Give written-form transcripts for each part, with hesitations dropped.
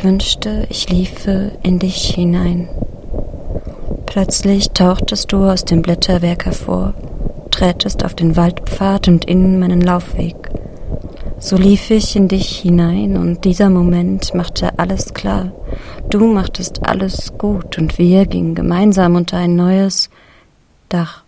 Ich wünschte, ich liefe in dich hinein. Plötzlich tauchtest du aus dem Blätterwerk hervor, trätest auf den Waldpfad und in meinen Laufweg. So lief ich in dich hinein und dieser Moment machte alles klar. Du machtest alles gut und wir gingen gemeinsam unter ein neues Dach.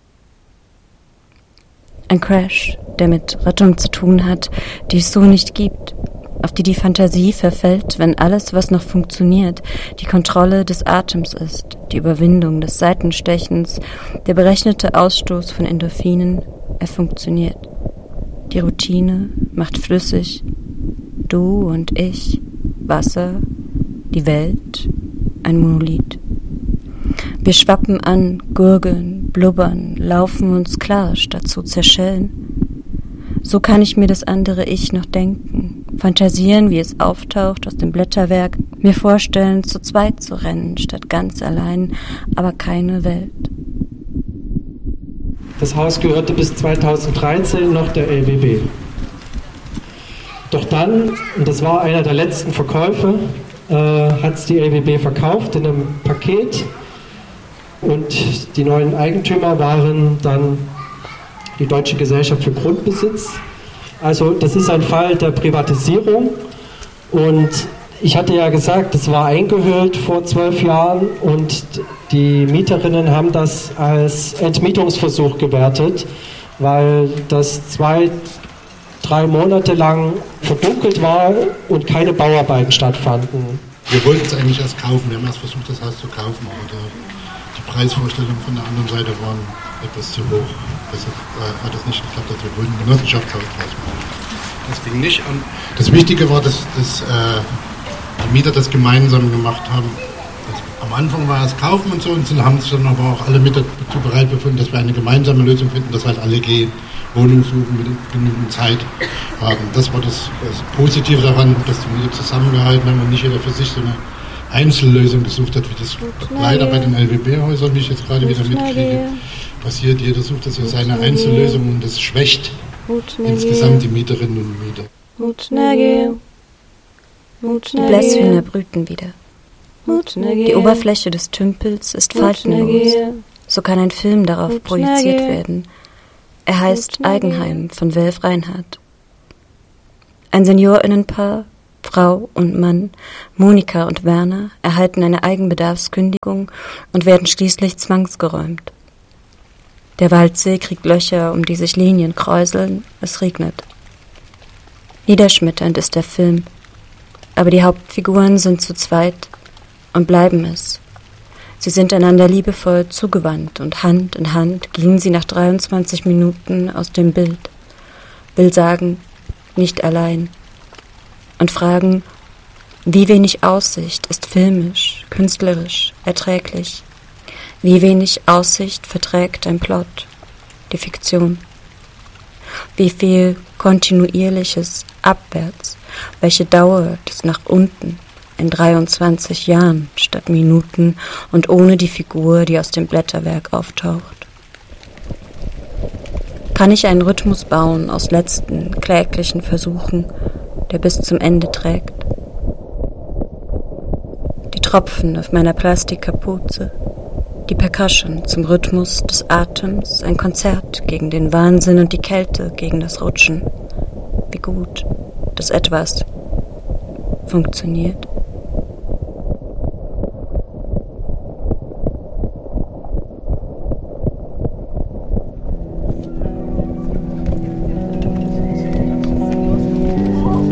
Ein Crash, der mit Rettung zu tun hat, die es so nicht gibt, auf die die Fantasie verfällt, wenn alles, was noch funktioniert, die Kontrolle des Atems ist, die Überwindung des Seitenstechens, der berechnete Ausstoß von Endorphinen, er funktioniert. Die Routine macht flüssig, du und ich, Wasser, die Welt, ein Monolith. Wir schwappen an, gurgeln, blubbern, laufen uns klar, statt zu zerschellen. So kann ich mir das andere Ich noch denken, fantasieren, wie es auftaucht aus dem Blätterwerk, mir vorstellen, zu zweit zu rennen, statt ganz allein, aber keine Welt. Das Haus gehörte bis 2013 noch der LWB. Doch dann, und das war einer der letzten Verkäufe, hat es die LWB verkauft in einem Paket. Und die neuen Eigentümer waren dann die Deutsche Gesellschaft für Grundbesitz. Also das ist ein Fall der Privatisierung. Und ich hatte ja gesagt, es war eingehüllt vor 12 Jahren und die Mieterinnen haben das als Entmietungsversuch gewertet, weil das 2-3 Monate lang verdunkelt war und keine Bauarbeiten stattfanden. Wir wollten es eigentlich erst kaufen. Wir haben erst versucht, das Haus zu kaufen, aber die Preisvorstellungen von der anderen Seite waren etwas zu hoch. Deshalb hat es nicht geklappt, dass wir wollten ein Genossenschaftshaus draus machen. Das ging nicht an. Das Wichtige war, dass die Mieter das gemeinsam gemacht haben. Am Anfang war es kaufen und so, und dann haben sich dann aber auch alle mit dazu bereit befunden, dass wir eine gemeinsame Lösung finden, dass halt alle gehen, Wohnungen suchen, mit genügend Zeit haben. Das war das Positive daran, dass die Mieter zusammengehalten haben und nicht jeder für sich so eine Einzellösung gesucht hat, wie das leider bei den LWB-Häusern, wie ich jetzt gerade wieder mitkriege, passiert. Jeder sucht das ja seine Einzellösung und das schwächt insgesamt die Mieterinnen und Mieter. Die Blässhühner brüten wieder. Die Oberfläche des Tümpels ist faltenlos. So kann ein Film darauf projiziert werden. Er heißt Eigenheim von Welf Reinhardt. Ein Seniorinnenpaar, Frau und Mann, Monika und Werner, erhalten eine Eigenbedarfskündigung und werden schließlich zwangsgeräumt. Der Waldsee kriegt Löcher, um die sich Linien kräuseln, es regnet. Niederschmetternd ist der Film, aber die Hauptfiguren sind zu zweit und bleiben es. Sie sind einander liebevoll zugewandt und Hand in Hand gehen sie nach 23 Minuten aus dem Bild, will sagen, nicht allein, und fragen, wie wenig Aussicht ist filmisch, künstlerisch, erträglich, wie wenig Aussicht verträgt ein Plot, die Fiktion, wie viel kontinuierliches abwärts, welche Dauer des nach unten in 23 Jahren statt Minuten und ohne die Figur, die aus dem Blätterwerk auftaucht. Kann ich einen Rhythmus bauen aus letzten, kläglichen Versuchen, der bis zum Ende trägt? Die Tropfen auf meiner Plastikkapuze, die Percussion zum Rhythmus des Atems, ein Konzert gegen den Wahnsinn und die Kälte gegen das Rutschen. Wie gut, dass etwas funktioniert.